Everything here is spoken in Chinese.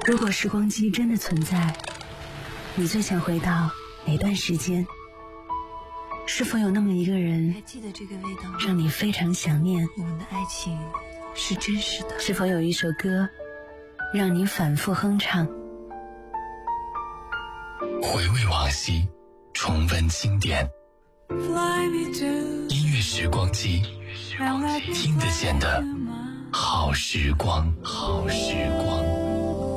如果时光机真的存在，你最想回到哪段时间？是否有那么一个人， 还记得这个味道吗？ 让你非常想念？ 我们的爱情是真实的。 是否有一首歌，让你反复哼唱？ 回味往昔，重温经典，音乐时光机，听得见的好时光，好时光。